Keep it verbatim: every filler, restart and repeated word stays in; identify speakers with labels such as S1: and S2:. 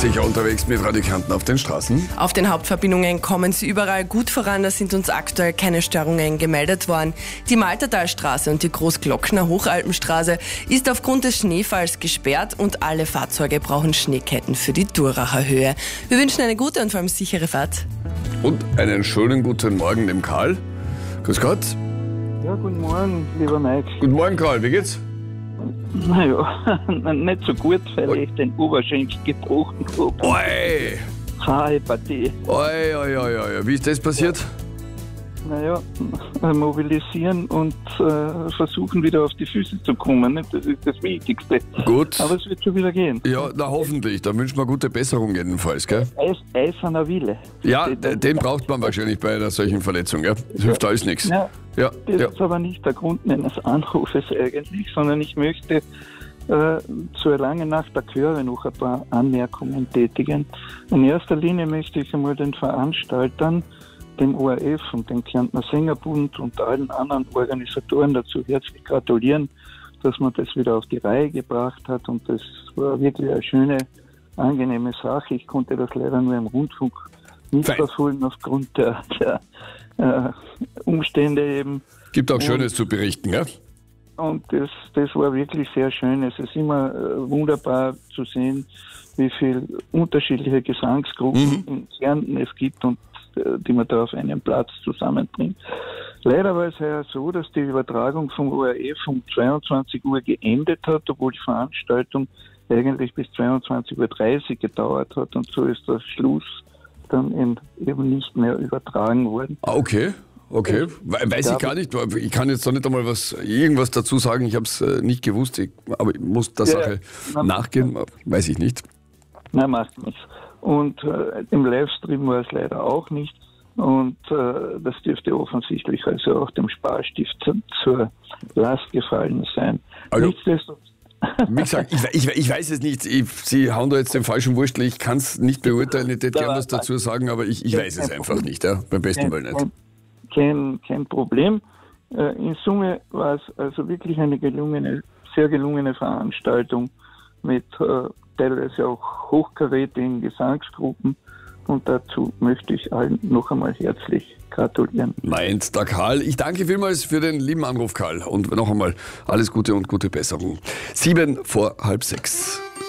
S1: Sicher unterwegs mit Radio Kärnten auf den Straßen.
S2: Auf den Hauptverbindungen kommen sie überall gut voran, da sind uns aktuell keine Störungen gemeldet worden. Die Maltertalstraße und die Großglockner Hochalpenstraße ist aufgrund des Schneefalls gesperrt und alle Fahrzeuge brauchen Schneeketten für die Duracher Höhe. Wir wünschen eine gute und vor allem sichere Fahrt.
S1: Und einen schönen guten Morgen dem Karl. Grüß Gott.
S3: Ja, guten Morgen, lieber Mike.
S1: Guten Morgen, Karl, wie geht's?
S3: Naja, nicht so gut, weil ich den Oberschenkel gebrochen habe.
S1: Oi!
S3: Haarpartie.
S1: Oi, oi, oi, oi. Wie ist das passiert?
S3: Naja, mobilisieren und äh, versuchen wieder auf die Füße zu kommen. Nicht? Das ist das Wichtigste.
S1: Gut.
S3: Aber es wird schon wieder gehen.
S1: Ja, na hoffentlich. Dann wünschen wir gute Besserung jedenfalls, gell?
S3: Eis, eiserner Wille.
S1: Ja, den, den braucht man wahrscheinlich bei einer solchen Verletzung, ja? Das hilft alles nichts.
S3: Ja,
S1: Ja,
S3: das
S1: ja.
S3: ist aber nicht der Grund meines Anrufes eigentlich, sondern ich möchte äh, zur langen Nacht der Chöre noch ein paar Anmerkungen tätigen. In erster Linie möchte ich einmal den Veranstaltern, dem O R F und dem Kärntner Sängerbund und allen anderen Organisatoren dazu herzlich gratulieren, dass man das wieder auf die Reihe gebracht hat, und das war wirklich eine schöne, angenehme Sache. Ich konnte das leider nur im Rundfunk nicht
S1: Fein.
S3: verfolgen aufgrund der, der äh, Umstände eben.
S1: Gibt auch
S3: Und-
S1: Schönes zu berichten, ja?
S3: Und das, das war wirklich sehr schön. Es ist immer äh, wunderbar zu sehen, wie viele unterschiedliche Gesangsgruppen
S1: Mhm.
S3: in Kärnten es gibt und äh, die man da auf einem Platz zusammenbringt. Leider war es ja so, dass die Übertragung vom O R F um zweiundzwanzig Uhr geendet hat, obwohl die Veranstaltung eigentlich bis zweiundzwanzig Uhr dreißig gedauert hat, und so ist der Schluss dann in, eben nicht mehr übertragen worden.
S1: Ah, okay. Okay, We- weiß ich gar nicht. Ich kann jetzt doch nicht einmal was, irgendwas dazu sagen. Ich habe es äh, nicht gewusst, ich, aber ich muss der
S3: Ja,
S1: Sache
S3: ja.
S1: nachgehen. Weiß ich nicht.
S3: Nein, macht nichts. Und äh, im Livestream war es leider auch nicht. Und äh, das dürfte offensichtlich also auch dem Sparstift zu- zur Last gefallen sein.
S1: Also-
S3: Nichtsdestotrotz.
S1: Wie gesagt, ich, ich, ich weiß es nicht. Ich, Sie hauen da jetzt den falschen Wurstel. Ich kann es nicht beurteilen. Ich hätte gerne was dazu sagen, aber ich, ich weiß es einfach nicht. Ja? Beim besten Willen nicht.
S3: Kein, kein, kein Problem. Äh, in Summe war es also wirklich eine gelungene, sehr gelungene Veranstaltung mit äh, teilweise auch hochkarätigen Gesangsgruppen, und dazu möchte ich allen noch einmal herzlich gratulieren.
S1: Meint der Karl. Ich danke vielmals für den lieben Anruf, Karl. Und noch einmal alles Gute und gute Besserung. Sieben vor halb sechs.